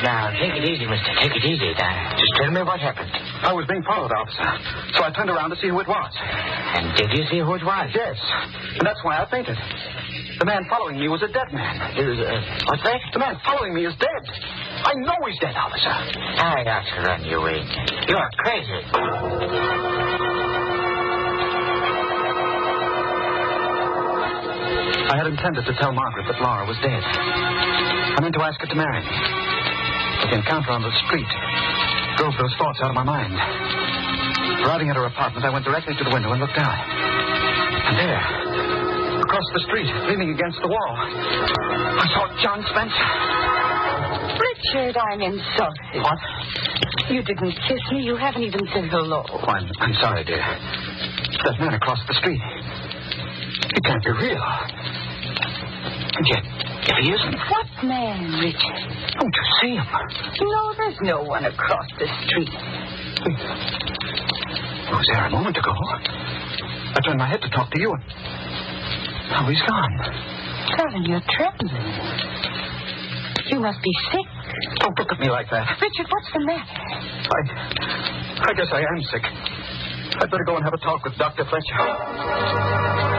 Now, take it easy, mister. Take it easy. Now, just tell me what happened. I was being followed, officer. So I turned around to see who it was. And did you see who it was? Yes. And that's why I fainted. The man following me was a dead man. What's that? The man following me is dead. I know he's dead, officer. I got to run you in. You're crazy. I had intended to tell Margaret that Laura was dead. I meant to ask her to marry me. But the encounter on the street drove those thoughts out of my mind. Arriving at her apartment, I went directly to the window and looked out. And there, across the street, leaning against the wall, I saw John Spencer. Richard, I'm insulted. What? You didn't kiss me. You haven't even said hello. Oh, I'm sorry, dear. That man across the street. It can't be real. And yet, if he isn't... What man, Richard? Don't you see him? No, there's no one across the street. He was there a moment ago. I turned my head to talk to you, and now he's gone. Darling, you're trembling. You must be sick. Don't look at me like that. Richard, what's the matter? I guess I am sick. I'd better go and have a talk with Dr. Fletcher.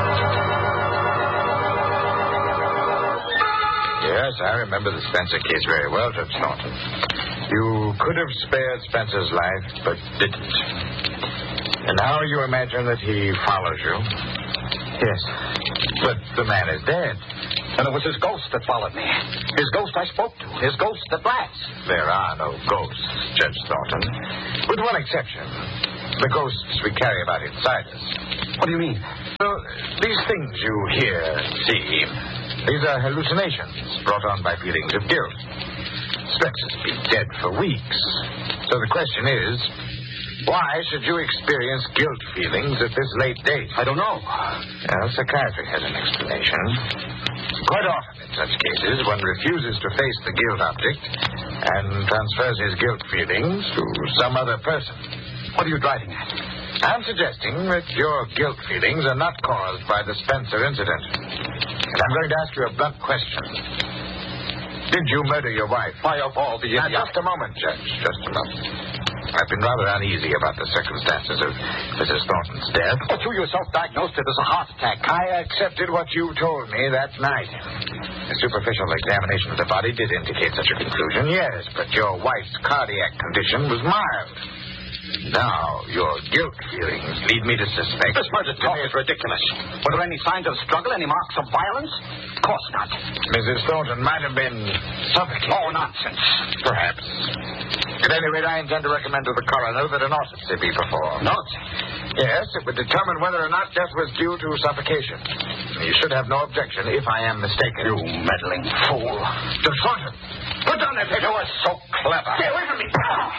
Yes, I remember the Spencer case very well, Judge Thornton. You could have spared Spencer's life, but didn't. And now you imagine that he follows you? Yes. But the man is dead. And it was his ghost that followed me. His ghost I spoke to. His ghost that laughs. There are no ghosts, Judge Thornton. With one exception. The ghosts we carry about inside us. What do you mean? Well, these things you hear and see, these are hallucinations brought on by feelings of guilt. Spencer's been dead for weeks. So the question is, why should you experience guilt feelings at this late date? I don't know. Well, psychiatry has an explanation. Quite often in such cases, one refuses to face the guilt object and transfers his guilt feelings to some other person. What are you driving at? I'm suggesting that your guilt feelings are not caused by the Spencer incident. And I'm going to ask you a blunt question. Did you murder your wife? Why, of all the idiots... Now, just a moment, Judge. Just a moment. I've been rather uneasy about the circumstances of Mrs. Thornton's death. But you yourself diagnosed it as a heart attack. I accepted what you told me that night. A superficial examination of the body did indicate such a conclusion, yes, but your wife's cardiac condition was mild. Now, your guilt feelings lead me to suspect... This murder talk is ridiculous. Were there any signs of struggle, any marks of violence? Of course not. Mrs. Thornton might have been suffocated. Oh, nonsense. Perhaps. At any rate, I intend to recommend to the coroner that an autopsy be performed. Not? Yes, it would determine whether or not death was due to suffocation. You should have no objection if I am mistaken. You meddling fool. Judge Thornton, put down that paper. You are so clever. Stay away from me.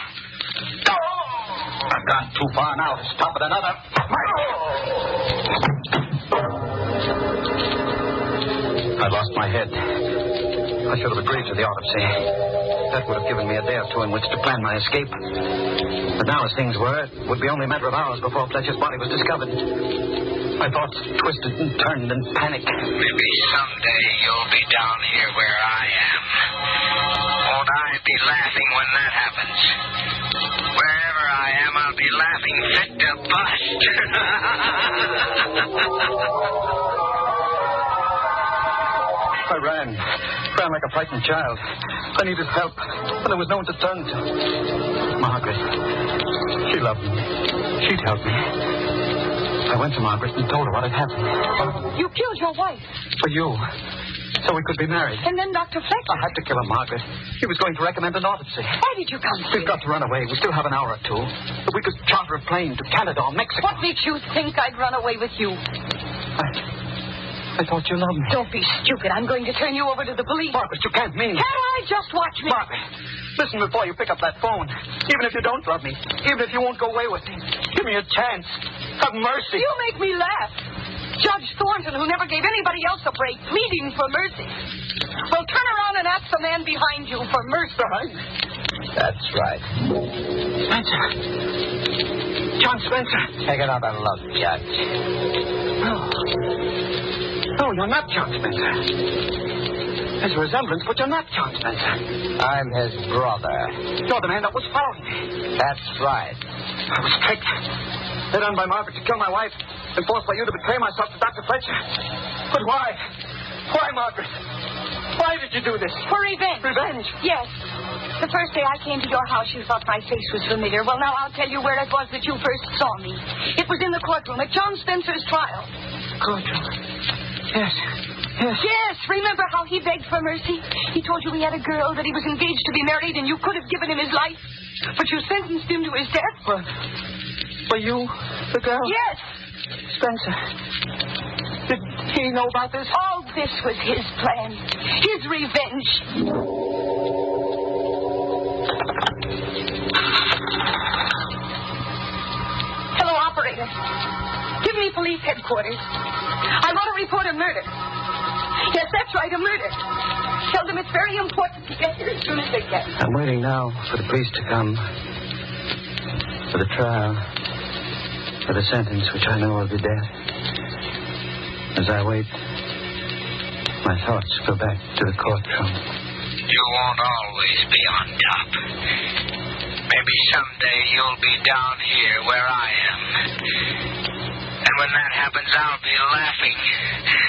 I've gone too far now to stop at another. I lost my head. I should have agreed to the autopsy. That would have given me a day or two in which to plan my escape. But now, as things were, it would be only a matter of hours before Fletcher's body was discovered. My thoughts twisted and turned in panic. Maybe someday you'll be down here where I am. Won't I be laughing when that happens? Wherever I am, I'll be laughing fit to bust. I ran like a frightened child. I needed help, but there was no one to turn to. Margaret. She loved me. She'd help me. I went to Margaret and told her what had happened. You killed your wife. For you. So we could be married. And then Dr. Fletcher. I had to kill her, Margaret. He was going to recommend an autopsy. Why did you come here? We've got to run away. We still have an hour or two. But we could charter a plane to Canada or Mexico. What makes you think I'd run away with you? I thought you loved me. Don't be stupid. I'm going to turn you over to the police. Margaret, you can't mean it. Can I? Just watch me. Margaret, listen before you pick up that phone. Even if you don't love me, even if you won't go away with me, give me a chance. Have mercy. You make me laugh. Judge Thornton, who never gave anybody else a break, pleading for mercy. Well, turn around and ask the man behind you for mercy. Behind me? That's right. Spencer. John Spencer. Take another look, Judge. No, you're not John Spencer. There's a resemblance, but you're not John Spencer. I'm his brother. You're the man that was following me. That's right. I was tricked. Led on by Margaret to kill my wife, and forced by you to betray myself to Dr. Fletcher. But why? Why, Margaret? Why did you do this? For revenge. Revenge? Yes. The first day I came to your house, you thought my face was familiar. Well, now I'll tell you where it was that you first saw me. It was in the courtroom at John Spencer's trial. Courtroom. Yes. Yes. Yes, remember how he begged for mercy? He told you he had a girl, that he was engaged to be married, and you could have given him his life. But you sentenced him to his death. Were you the girl? Yes. Spencer. Did he know about this? All this was his plan. His revenge. Hello, operator. Give me police headquarters. I want to report a murder. Yes, that's right, a murder. Tell them it's very important to get here as soon as they can. I'm waiting now for the police to come. For the trial. For the sentence, which I know will be death. As I wait, my thoughts go back to the courtroom. You won't always be on top. Maybe someday you'll be down here where I am. And when that happens, I'll be laughing.